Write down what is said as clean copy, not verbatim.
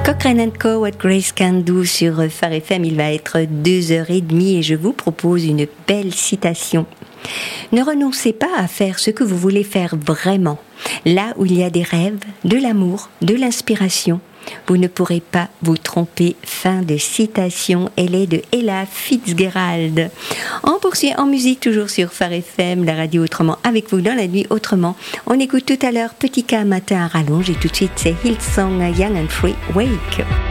Cochrane & Co. What Grace Can Do sur Phare FM. Il va être 2h30 et je vous propose une belle citation. Ne renoncez pas à faire ce que vous voulez faire vraiment. Là où il y a des rêves, de l'amour, de l'inspiration, vous ne pourrez pas vous tromper. Fin de citation. Elle est de Ella Fitzgerald. On poursuit en musique toujours sur Phare FM, la radio autrement avec vous dans la nuit autrement. On écoute tout à l'heure Petit K matin à rallonge et tout de suite c'est Hillsong Young and Free Wake.